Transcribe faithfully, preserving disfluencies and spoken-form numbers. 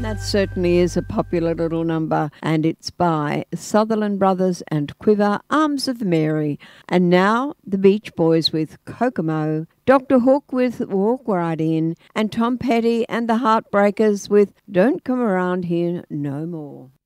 That certainly is a popular little number, and it's by Sutherland Brothers and Quiver, Arms of Mary. And now the Beach Boys with Kokomo, Doctor Hook with Walk Right In, and Tom Petty and the Heartbreakers with Don't Come Around Here No More.